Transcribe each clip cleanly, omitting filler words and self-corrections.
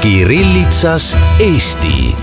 Kirillitsas Eesti.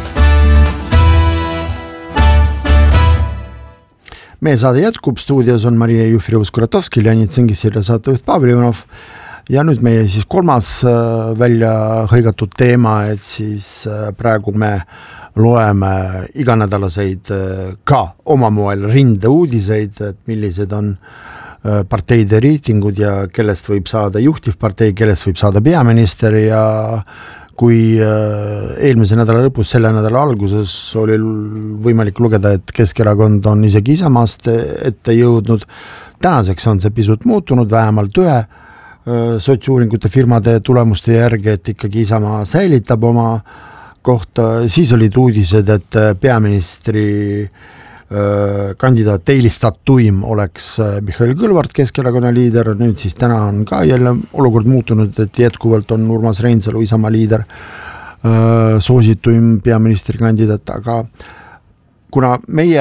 Meie saade jätkub, stuudios on Maria Jufrivus-Kuratovski, Leonid Tsingissir ja saatejuht Pavel Ivanov. Ja nüüd meie siis kolmas välja hõigatud teema, et siis praegu me loeme iganädalaseid ka oma moel rindeuudiseid, et millised on parteide reitingud ja kellest võib saada juhtivpartei, kellest võib saada peaminister ja kui eelmise nädala lõpus, selle nädala alguses oli võimalik lugeda, et Keskerakond on isegi Isamaast ette jõudnud. Tänaseks on see pisut muutunud, vähemalt ühe sotsiuuringute firmade tulemuste järgi, et ikkagi Isamaa säilitab oma kohta. Siis olid uudised, et peaministri kandidaat eelistatuim oleks Mihhail Kõlvart, Keskerakonna liider. Nüüd siis täna on ka jälle olukord muutunud, et jätkuvalt on Urmas Reinsalu, Isamaa liider, soosituim peaministri kandidaat, aga kuna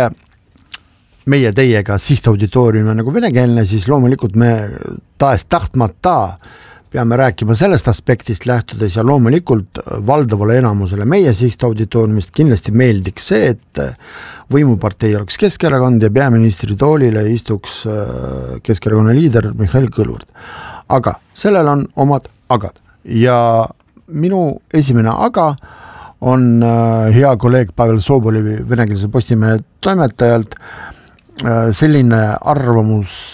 meie teiega sihtauditoorium on nagu venekeelne, siis loomulikult me tahtmata peame rääkima sellest aspektist lähtudes ja loomulikult valdavale enamusele meie sihtauditooriumist kindlasti meeldiks see, et võimupartei oleks Keskerakond ja peaministri toolile istuks Keskerakonna liider Mihhail Kõlvart. Aga sellel on omad agad ja minu esimene aga on hea kolleeg Pavel Sobolevi venekeelse Postimehe toimetajalt selline arvamus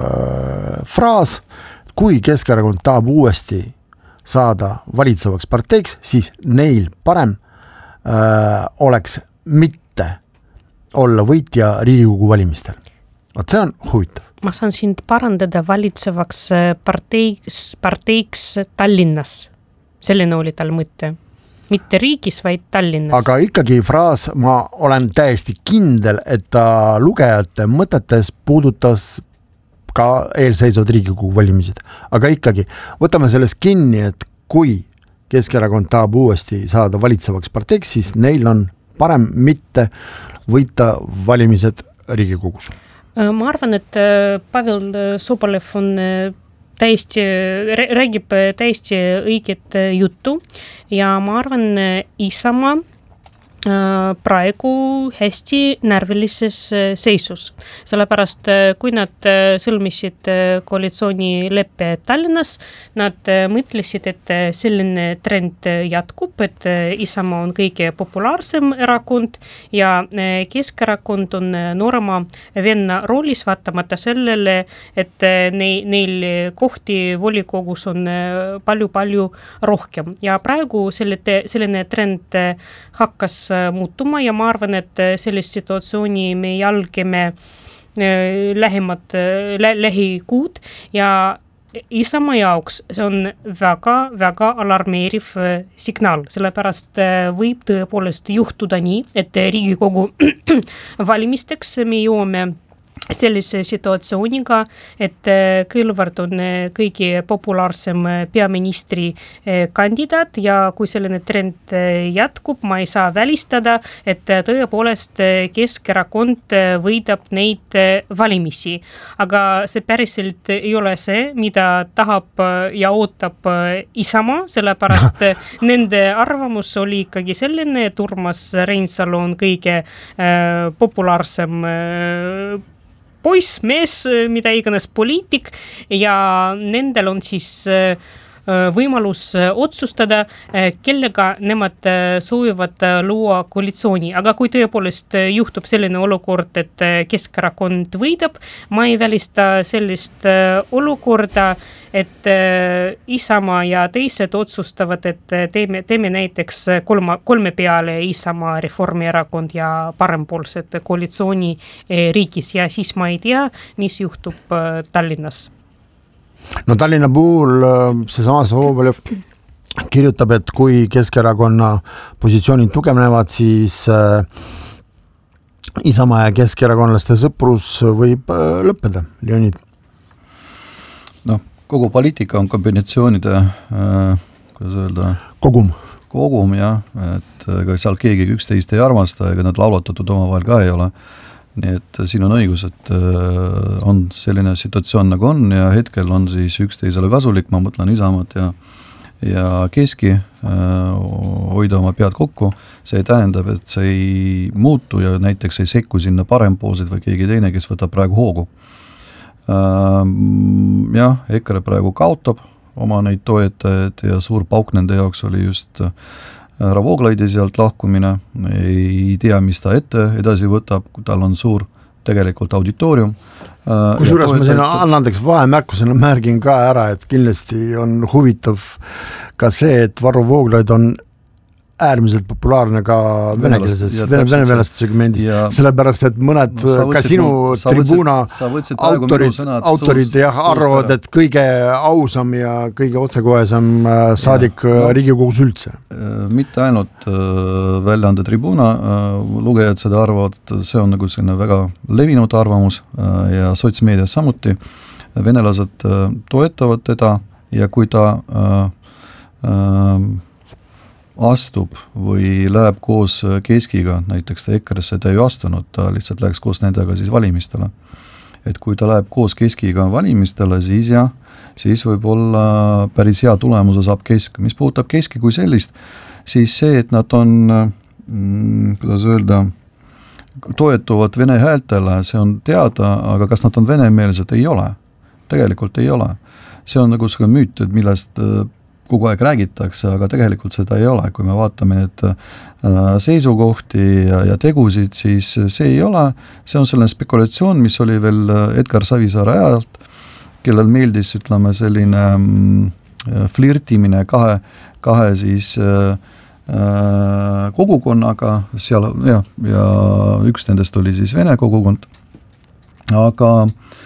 fraas, kui Keskerakond tahab uuesti saada valitsevaks parteiks, siis neil parem oleks mitte olla võitja Riigikogu valimistel. Vaat see on huvitav. Ma saan sind parandada valitsevaks parteiks Tallinnas. Selline oli tal mõte. Mitte riigis, vaid Tallinnas. Aga ikkagi fraas, ma olen täiesti kindel, et ta lugejate mõtetes puudutas ka eelseisvad Riigikogu valimised. Aga ikkagi, võtame sellest kinni, et kui Keskerakond tahab uuesti saada valitsevaks parteiks, siis neil on parem mitte võita valimised Riigikogus. Ma arvan, et Pavel Sobolev on räägib täiesti õiget juttu ja ma arvan, Isamaa praegu hästi närvilises seisus. Sellepärast, kui nad sõlmisid koalitsioonileppe Tallinnas, nad mõtlesid, et selline trend jätkub, et Isamaa on kõige populaarsem erakond ja Keskerakond on noorema venna roolis, vaatamata sellele, et neil kohti volikogus on palju rohkem. Ja praegu selline trend hakkas muutuma ja ma arvan, et sellist situatsiooni me jälgime lähikuud ja Isamaa jaoks see on väga alarmeeriv signaal, sellepärast võib tõepoolest juhtuda nii, et Riigikogu valimisteks me jõuame sellise situatsiooniga, et Kõlvart on kõige populaarsem peaministri kandidaat ja kui selline trend jätkub, ma ei saa välistada, et tõepoolest Keskerakond võidab neid valimisi. Aga see päriselt ei ole see, mida tahab ja ootab Isamaa, sellepärast nende arvamus oli ikkagi selline, et Urmas Reinsalu on kõige populaarsem poiss, mees, mida iganes poliitik ja nendel on siis võimalus otsustada, kellega nemad soovivad luua koalitsiooni. Aga kui tõepoolest juhtub selline olukord, et Keskerakond võidab, ma ei välista sellist olukorda, et Isamaa ja teised otsustavad, et teeme näiteks kolme peale Isamaa, Reformierakond ja parempoolsed koalitsiooni riigis ja siis ma ei tea, mis juhtub Tallinnas. No Tallinna puhul seesama Sobolev kirjutab, et kui Keskerakonna positsioonid tugevnevad, siis Isamaa ja keskerakondlaste sõprus võib lõppeda. Leonid? No, kogu poliitika on kombinatsioonide kogum, jah, et ega seal keegi üksteist ei armasta, ega nad laulatatud omavahel ka ei ole. Nii et siin on õigus, et on selline situatsioon nagu on ja hetkel on siis üksteisele kasulik, ma mõtlen Isamaad ja Keski hoida oma pead kokku, see tähendab, et see ei muutu ja näiteks ei sekku sinna parempoolsed või keegi teine, kes võtab praegu hoogu. Jah, EKRE praegu kaotab oma neid toetajaid ja suur pauk nende jaoks oli just härra Vooglaidi sealt lahkumine, ei tea, mis ta edasi võtab, kui tal on suur tegelikult auditoorium. Kusjuures ma siin annandaks vahemärkusena märgin ka ära, et kindlasti on huvitav ka see, et Varro Vooglaid on äärmiselt populaarne ka venekeelses segmendis, sellepärast, et mõned ka sinu tribuuna autorid arvavad, et kõige ausam ja kõige otsekohesam saadik Riigikogus üldse. Mitte ainult väljaande tribuuna lugejad seda arvavad, see on nagu selline väga levinud arvamus ja sotsmeedias samuti. Venelased toetavad teda ja kui ta astub või läheb koos Keskiga, näiteks ta EKRE-sse ta ei astunud, ta lihtsalt läheks koos nendega siis valimistele. Et kui ta läheb koos Keskiga valimistele, siis võib olla päris hea tulemuse saab Kesk. Mis puudutab Keski kui sellist, siis see, et nad on, kuidas öelda, toetuvad vene häältele, see on teada, aga kas nad on venemeelsed, ei ole. Tegelikult ei ole. See on nagu see müüt, millest kogu aeg räägitakse, aga tegelikult seda ei ole. Kui me vaatame need seisukohti ja tegusid, siis see ei ole. See on selline spekulatsioon, mis oli veel Edgar Savisaare ajalt, kellel meeldis, ütleme, selline flirtimine kahe siis kogukonnaga seal, ja üks nendest oli siis vene kogukond. Aga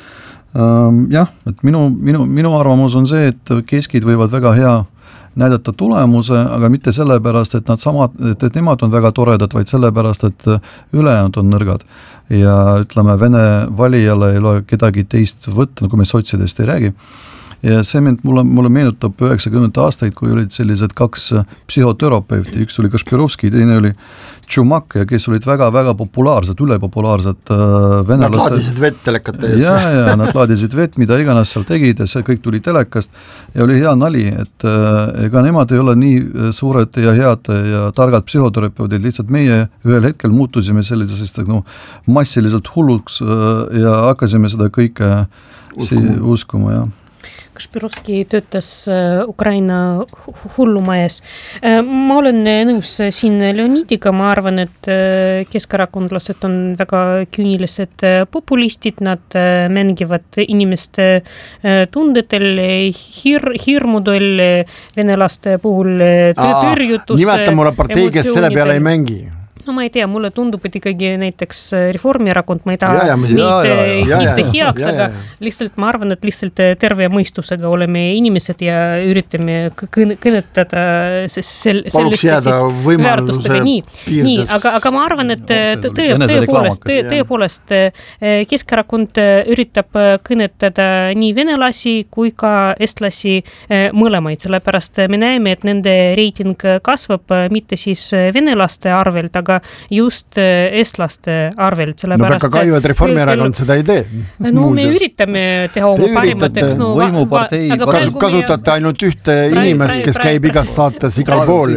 jah, et minu arvamus on see, et keskid võivad väga hea näidata tulemuse, aga mitte sellepärast, et nemad on väga toredad, vaid sellepärast, et ülejäänud on nõrgad. Ja ütleme, vene valijale ei ole kedagi teist võtta, kui me sotsidest ei räägi. Ja see mulle meenutab 90 aastaid, kui olid sellised kaks psühhoterapeuti, üks oli Kašpirovski, teine oli Tšumak, ja kes olid väga-väga populaarsed, ülepopulaarsed venelaste. Nad laadisid vett telekate ees. Ja nad laadisid vett, mida iganes seal tegid, ja see kõik tuli telekast ja oli hea nali, et ega nemad ei ole nii suured ja head ja targad psühhoterapeudid, lihtsalt meie ühel hetkel muutusime sellisest massiliselt hulluks ja hakkasime seda kõike uskuma, jah. Kašpirovski töötas Ukraina hullumajas. Ma olen nõus siin Leonidiga, ma arvan, et keskerakondlased on väga küünilised populistid, nad mängivad inimeste tundedel, hirmudel, venelaste puhul tõrjutus. Nimeta mulle partei, kes selle peale ei mängi. No ma ei tea, mulle tundub, et ikkagi näiteks Reformierakond, ma ei taha mitte heaks, aga lihtsalt ma arvan, et lihtsalt terve mõistusega oleme inimesed ja üritame kõnetada selliste väärtustega. Nii, aga ma arvan, et tõepoolest Keskerakond üritab kõnetada nii venelasi kui ka estlasi mõlemaid, sellepärast me näeme, et nende reiting kasvab mitte siis venelaste arvelt, aga just estlaste arvelt. No väga kahju, et Reformierakond seda ei tee. No me üritame teha oma parimat. Võimupartei. Kasutate ainult ühte inimest, kes käib igas saates igal pool.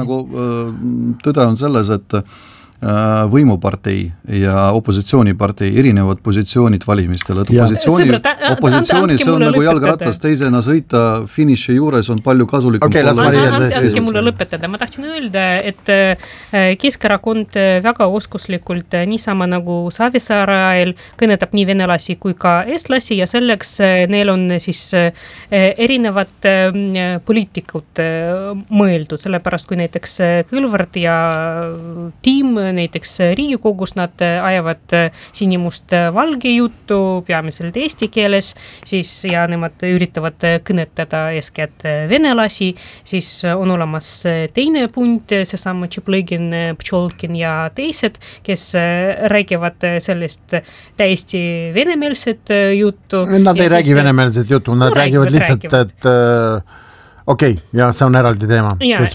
Tõde on selles, et võimupartei ja opositsioonipartei erinevad positsioonid valimistel. Opositsioonis see on nagu jalgratas, teisena sõita finiši juures on palju kasulikum. Andke mulle lõpetada. Ma tahtsin öelda, et Keskerakond väga oskuslikult niisama nagu Savisaare ajal kõnetab nii venelasi kui ka estlasi ja selleks neil on siis erinevad poliitikud mõeldud, sellepärast kui näiteks Kõlvart ja Tiim näiteks Riigikogus nad ajavad sinimust valge juttu peamiselt eesti keeles, siis ja nemad üritavad kõnetada eeskätt venelasi, siis on olemas teine punt, seesama Tšeplõgin, Pčolkin ja teised, kes räägivad sellest täiesti venemeelset juttu. Nad ei räägi venemeelset juttu, nad räägivad lihtsalt, et Okei, ja see on eraldi teema.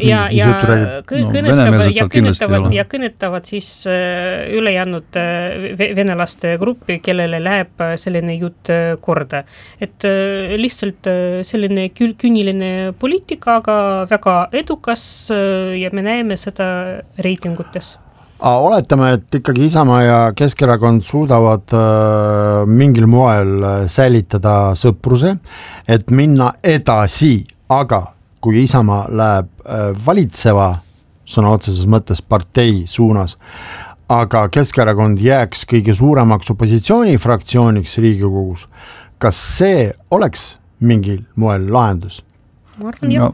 Kõnetavad siis ülejäänud venelaste gruppi, kellele läheb selline jutt korda. Et lihtsalt selline küüniline poliitika, aga väga edukas ja me näeme seda reitingutes. Oletame, et ikkagi Isamaa ja Keskerakond suudavad mingil moel säilitada sõpruse, et minna edasi. Aga kui Isamaa läheb valitseva sõna otseses mõttes partei suunas, aga Keskerakond jääks kõige suuremaks opositsioonifraktsiooniks Riigikogus, kas see oleks mingil moel lahendus? Ma arvan, jah.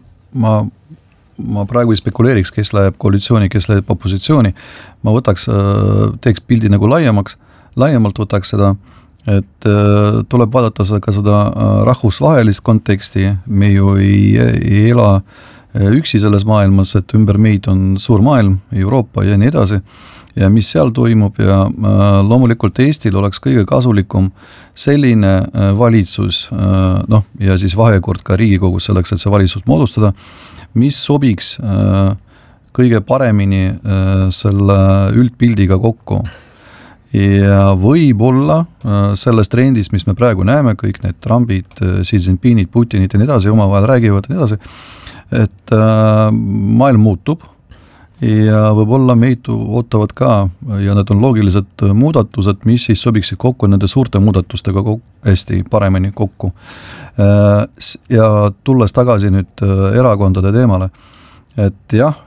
Ma praegu ei spekuleeriks, kes läheb koalitsiooni, kes läheb opositsiooni. Ma teeks pildi nagu laiemalt võtaks seda, et tuleb vaadata ka seda rahvusvahelist konteksti, me ju ei ela üksi selles maailmas, et ümber meid on suur maailm, Euroopa ja nii edasi, ja mis seal toimub ja loomulikult Eestil oleks kõige kasulikum selline valitsus, ja siis vahekord ka Riigikogus selleks, et see valitsus moodustada, mis sobiks kõige paremini selle üldpildiga kokku. Ja võib-olla sellest trendist, mis me praegu näeme, kõik need Trumpid, Xi Jinpingid, Putinid ja nii edasi, omavahel räägivad ja nii edasi, et maailm muutub ja võib-olla meid ootavad ka ja need on loogilised muudatused, mis siis sobiksid kokku nende suurte muudatustega hästi paremini kokku. Ja tulles tagasi nüüd erakondade teemale, et jah,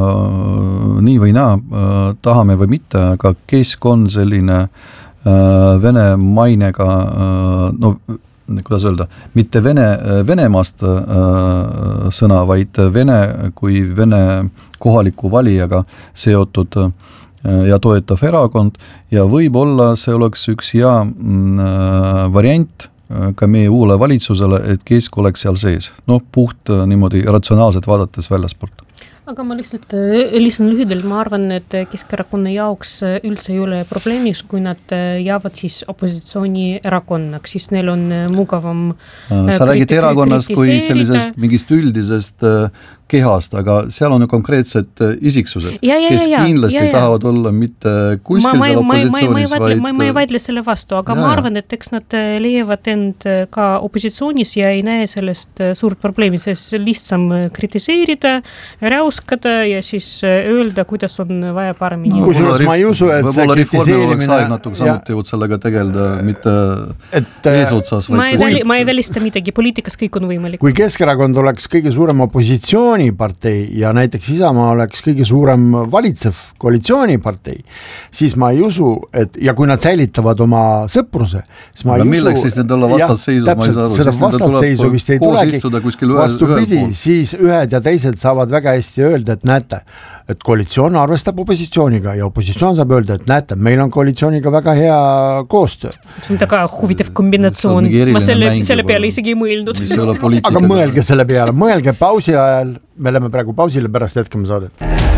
nii või naa, tahame või mitte, aga kesk on selline vene mainega, kuidas öelda, mitte Venemaast sõna, vaid vene kui vene kohaliku valijaga seotud ja toetav erakond ja võib-olla see oleks üks hea variant ka meie uule valitsusele, et kesk oleks seal sees. Puht niimoodi ratsionaalselt vaadates väljaspoolt. Aga ma lihtsalt lisan lühidalt, ma arvan, et Keskerakonna jaoks üldse ei ole probleemiks, kui nad jäävad siis opositsiooni erakonnaks, siis neil on mugavam sa räägid erakonnast kui sellisest mingist üldisest kehast, aga seal on ju konkreetsed isiksused, kes kindlasti tahavad olla mitte kuskil seal opositsioonis, ma ei vaidle selle vastu, aga ma arvan, et eks nad leiavad end ka opositsioonis ja ei näe sellest suurt probleemi, sest lihtsam kritiseerida, räuskada ja siis öelda, kuidas on vaja paremini. Kusjuures ma ei usu, et see kritiseerimine natuke samuti jõud sellega tegelda, mitte eesotsas. Ma ei välista midagi, poliitikas kõik on võimalik. Kui Keskerakond oleks kõige suurem opositsioonipartei ja näiteks Isamaa oleks kõige suurem valitsev koalitsioonipartei, siis ma ei usu, et ja kui nad säilitavad oma sõpruse, siis ma ei usu. Milleks siis need olla vastasseisus, ma ei saa aru. Seda vastasseisu vist ei tulegi. Vastupidi, siis ühed ja teised saavad väga hästi öelda, et näete, et koalitsioon arvestab opositsiooniga ja opositsioon saab öelda, et näete, meil on koalitsiooniga väga hea koostöö. See on väga huvitav kombinatsioon. Ma selle peale isegi ei mõeldud. Aga mõelge selle peale, mõelge pausi ajal, me oleme praegu pausile, pärast jätkame saadet.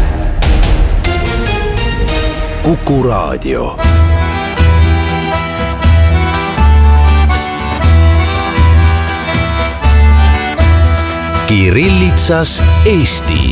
Kuku Raadio. Kirillitsas Eesti.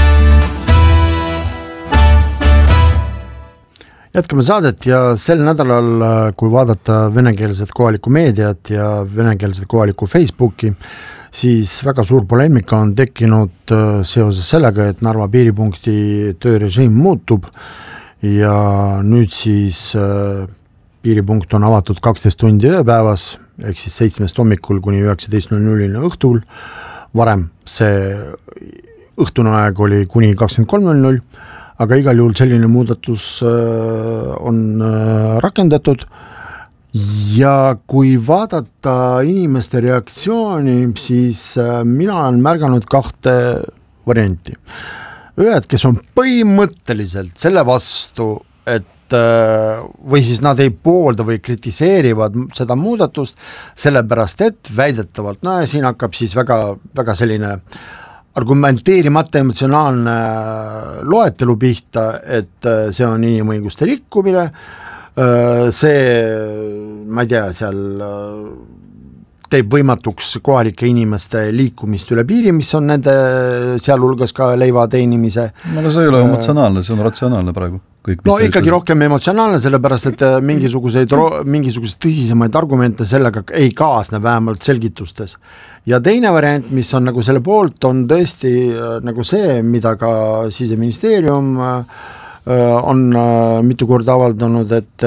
Jätkame saadet ja sel nädalal, kui vaadata venekeelset kohalikku meediat ja venekeelset kohalikku Facebooki, siis väga suur poleemika on tekkinud seoses sellega, et Narva piiripunkti töörežiim muutub ja nüüd siis piiripunkt on avatud 12 tundi ööpäevas, ehk siis 7 hommikul kuni 19.00 õhtul. Varem see õhtune aeg oli kuni 23.00, aga igal juhul selline muudatus on rakendatud ja kui vaadata inimeste reaktsiooni, siis mina olen märganud 2 varianti. Ühed, kes on põhimõtteliselt selle vastu, et või siis nad ei poolda või kritiseerivad seda muudatust, sellepärast et väidetavalt, siin hakkab siis väga, väga selline argumenteerimata emotsionaalne loetelu pihta, et see on inimõiguste rikkumine, see, ma ei tea, seal teeb võimatuks kohalike inimeste liikumist üle piiri, mis on nende sealhulgas ka leiva teenimise. No see ei ole emotsionaalne, see on ratsionaalne praegu. Kõik, no ikkagi rohkem emotsionaalne, sellepärast et mingisugused tõsisemaid argumente sellega ei kaasne vähemalt selgitustes. Ja teine variant, mis on nagu selle poolt, on tõesti nagu see, mida ka Siseministeerium on mitu korda avaldanud, et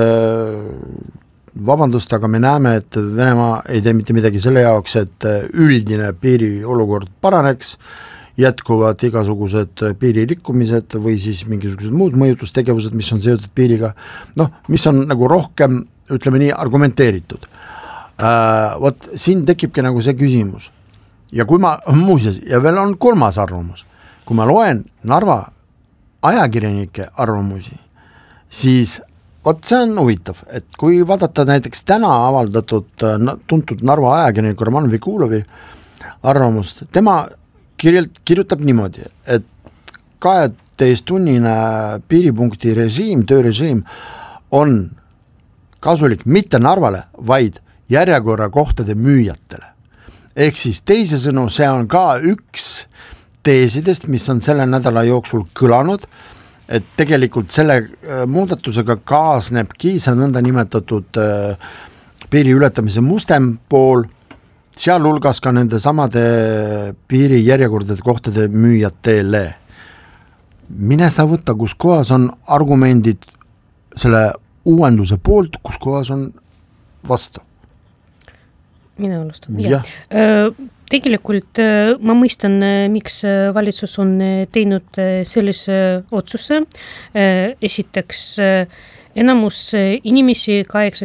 vabandust, aga me näeme, et Venemaa ei tee mitte midagi selle jaoks, et üldine piiri olukord paraneks, jätkuvad igasugused piiririkkumised või siis mingisugused muud mõjutustegevused, mis on seotud piiriga, mis on nagu rohkem, ütleme nii, argumenteeritud. Vot siin tekibki nagu see küsimus. Ja kui ma, muuseas, ja veel on kolmas arvamus, kui ma loen Narva ajakirjanike arvamusi, siis vot see on huvitav, et kui vaadata näiteks täna avaldatud tuntud Narva ajakirjaniku Roman Vikulovi arvamust, tema kirjutab niimoodi, et 12-tunnine piiripunkti režiim, töörežiim on kasulik mitte Narvale, vaid järjekorrakohtade müüjatele. Ehk siis teisisõnu, see on ka üks teesidest, mis on selle nädala jooksul kõlanud, et tegelikult selle muudatusega kaasnebki see nõnda nimetatud piiri ületamise mustem pool, sealhulgas ka nende samade piiri järjekordade kohtade müüjatele. Mine sa võtta, kus kohas on argumendid selle uuenduse poolt, kus kohas on vastu. Mina alustan. Tegelikult ma mõistan, miks valitsus on teinud sellise otsuse. Esiteks, enamus inimesi,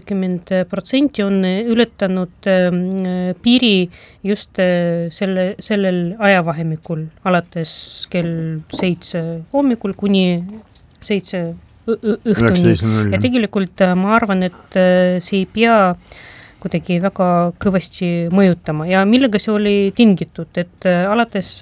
80% on ületanud piiri just sellel ajavahemikul, alates kell 7 hommikul kuni 7 õhtuni. Ja tegelikult ma arvan, et see ei pea kuidagi väga kõvasti mõjutama ja millega see oli tingitud, et alates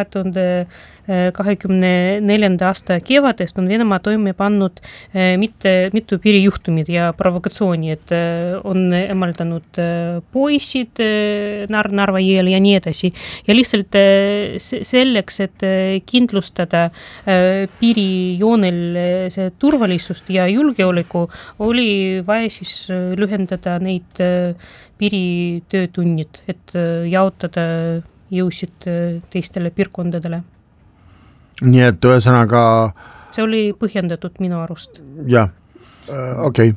2024. aasta kevadest on Venemaa toime pannud mitu piirijuhtumit ja provokatsiooni, et on emaldanud poisid Narva jõel ja nii edasi. Ja lihtsalt selleks, et kindlustada piirijoonel see turvalisust ja julgeoleku, oli vaja siis lühendada neid piiritöötunnid, et jaotada jõusid teistele piirkondadele. Nii et ühesõnaga see oli põhjendatud minu arust. Jah, okei.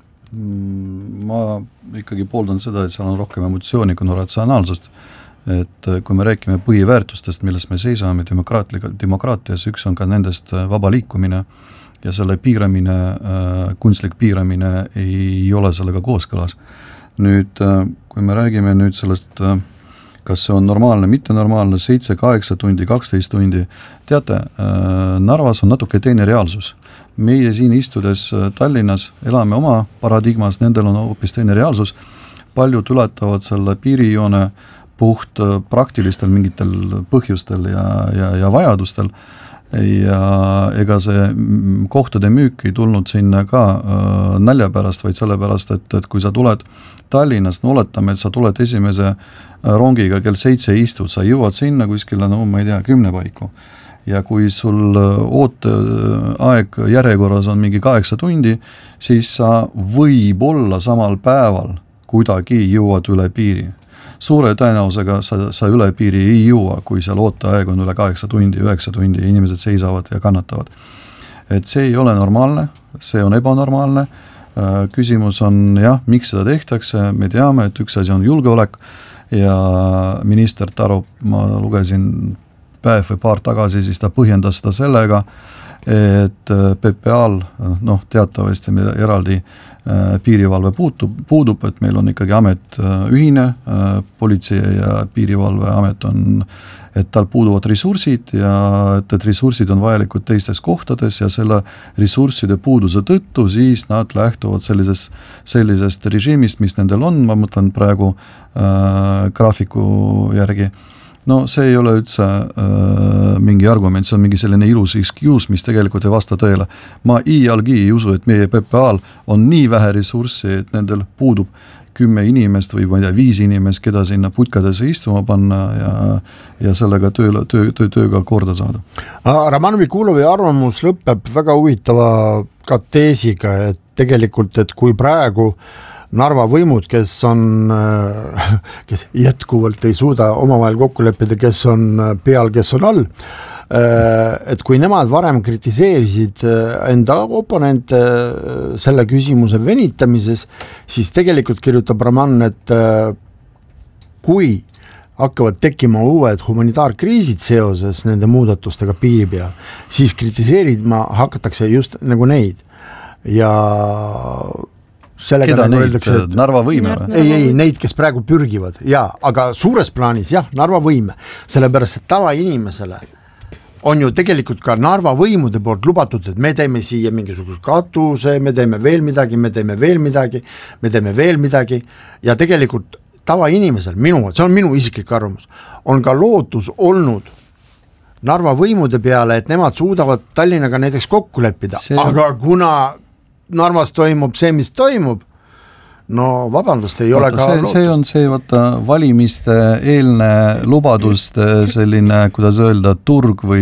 Ma ikkagi pooldan seda, et seal on rohkem emotsiooni kui ratsionaalsust. Et kui me räägime põhiväärtustest, millest me seisame demokraatias, üks on ka nendest vaba liikumine ja selle piiramine, kunstlik piiramine ei ole sellega kooskõlas. Nüüd, kui me räägime nüüd sellest, kas see on normaalne, mitte normaalne, 7, 8 tundi, 12 tundi, teate, Narvas on natuke teine reaalsus. Meie siin istudes Tallinnas elame oma paradigmas, nendel on hoopis teine reaalsus. Paljud ületavad selle piirijoone puht praktilistel mingitel põhjustel ja vajadustel. Ja ega see kohtade müük ei tulnud sinna ka nalja pärast, vaid sellepärast, et kui sa tuled Tallinnast, oletame, et sa tuled esimese rongiga kell 7 istud, sa jõuad sinna kuskile, ma ei tea, 10 paiku. Ja kui sul ooteaeg järjekorras on mingi 8 tundi, siis sa võib-olla samal päeval kuidagi jõuad üle piiri. Suure tõenäosusega sa üle piiri ei jõua, kui seal ooteaeg on üle 8 tundi, 9 tundi ja inimesed seisavad ja kannatavad. Et see ei ole normaalne, see on ebanormaalne. Küsimus on, miks seda tehtakse, me teame, et üks asi on julgeolek ja minister Taro, ma lugesin päev või paar tagasi, siis ta põhjendas seda sellega, et PPA-l teatavasti eraldi piirivalve puudub, et meil on ikkagi amet ühine, politsei ja piirivalve amet on, et tal puuduvad ressursid ja et ressursid on vajalikud teistes kohtades ja selle ressursside puuduse tõttu siis nad lähtuvad sellisest režiimist, mis nendel on, ma mõtlen praegu graafiku järgi. No see ei ole üldse mingi argument, see on mingi selline ilus excuse, mis tegelikult ei vasta tõele. Ma iialgi ei usu, et meie PPA-l on nii vähe ressurssi, et nendel puudub 10 inimest või ma ei tea, 5 inimest, keda sinna putkadesse istuma panna ja sellega tööga korda saada. Raman Vikulovi arvamus lõpeb väga huvitava ka teesiga, et tegelikult, et kui praegu Narva võimud, kes jätkuvalt ei suuda omavahel kokku leppida, kes on peal, kes on all, et kui nemad varem kritiseerisid enda oponente selle küsimuse venitamises, siis tegelikult kirjutab Raman, et kui hakkavad tekkima uued humanitaarkriisid seoses nende muudatustega piiri peal, siis kritiseerima hakatakse just nagu neid ja keda nagu neid, Narva võime või? Ei, neid, kes praegu pürgivad, jaa, aga suures plaanis jah, Narva võime, sellepärast et tavainimesele on ju tegelikult ka Narva võimude poolt lubatud, et me teeme siia mingisuguse katuse, me teeme veel midagi ja tegelikult tavainimesel, see on minu isiklik arvamus, on ka lootus olnud Narva võimude peale, et nemad suudavad Tallinnaga näiteks kokku leppida, aga kuna Narvas toimub see, mis toimub, no vabandust, ei ole ka lootust. See on see valimiste eelne lubaduste selline, kuidas öelda, turg või